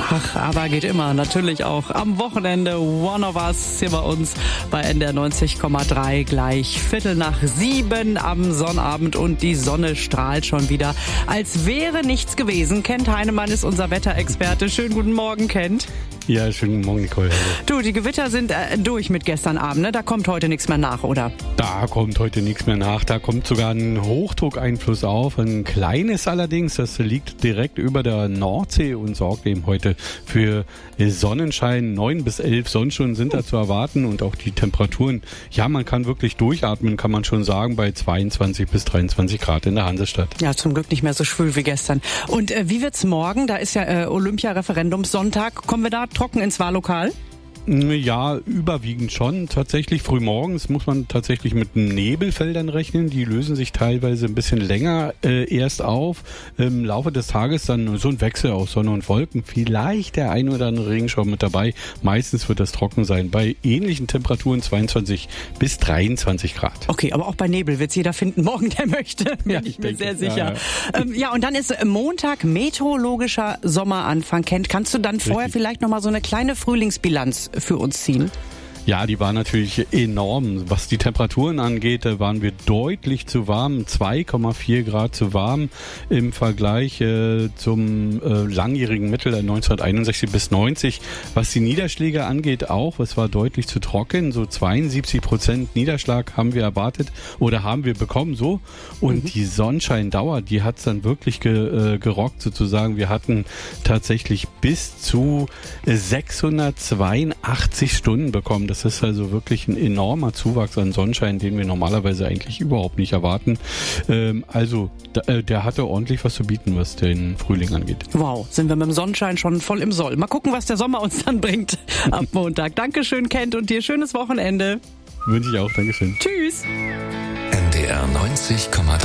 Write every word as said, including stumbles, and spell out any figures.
Ach, aber geht immer, natürlich auch am Wochenende. One of Us hier bei uns bei N D R neunzig Komma drei, gleich Viertel nach sieben am Sonnabend und die Sonne strahlt schon wieder, als wäre nichts gewesen. Kent Heinemann ist unser Wetterexperte. Schönen guten Morgen, Kent. Ja, schönen guten Morgen, Nicole. Du, die Gewitter sind äh, durch mit gestern Abend, ne? Da kommt heute nichts mehr nach, oder? Da kommt heute nichts mehr nach. Da kommt sogar ein Hochdruckeinfluss auf. Ein kleines allerdings, das liegt direkt über der Nordsee und sorgt eben heute für Sonnenschein. Neun bis elf Sonnenstunden sind da zu erwarten und auch die Temperaturen. Ja, man kann wirklich durchatmen, kann man schon sagen, bei zweiundzwanzig bis dreiundzwanzig Grad in der Hansestadt. Ja, zum Glück nicht mehr so schwül wie gestern. Und äh, wie wird's morgen? Da ist ja äh, Olympia-Referendumssonntag. Kommen wir da trocken ins Wahllokal? Ja, überwiegend schon. Tatsächlich frühmorgens muss man tatsächlich mit Nebelfeldern rechnen. Die lösen sich teilweise ein bisschen länger äh, erst auf. Im Laufe des Tages dann so ein Wechsel aus Sonne und Wolken. Vielleicht der ein oder andere Regenschauer mit dabei. Meistens wird das trocken sein. Bei ähnlichen Temperaturen zweiundzwanzig bis dreiundzwanzig Grad. Okay, aber auch bei Nebel wird es jeder finden morgen, der möchte. Bin ja, ich, ich mir denke, sehr sicher. Ja, ja. Ähm, ja, und dann ist Montag meteorologischer Sommeranfang. Kent, kannst du dann vorher Richtig. vielleicht nochmal so eine kleine Frühlingsbilanz für uns ziehen? Ja, die war natürlich enorm. Was die Temperaturen angeht, da waren wir deutlich zu warm, zwei Komma vier Grad zu warm im Vergleich äh, zum äh, langjährigen Mittel neunzehnhunderteinundsechzig bis neunzig. Was die Niederschläge angeht auch, es war deutlich zu trocken, so zweiundsiebzig Prozent Niederschlag haben wir erwartet oder haben wir bekommen so. Und mhm. die Sonnenscheindauer, die hat's dann wirklich ge, äh, gerockt sozusagen. Wir hatten tatsächlich bis zu sechshundertzweiundachtzig Stunden bekommen. Das Das ist also wirklich ein enormer Zuwachs an Sonnenschein, den wir normalerweise eigentlich überhaupt nicht erwarten. Ähm, also der hatte ordentlich was zu bieten, was den Frühling angeht. Wow, sind wir mit dem Sonnenschein schon voll im Soll. Mal gucken, was der Sommer uns dann bringt ab Montag. Dankeschön, Kent, und dir schönes Wochenende. Wünsche ich auch. Dankeschön. Tschüss. N D R neunzig Komma drei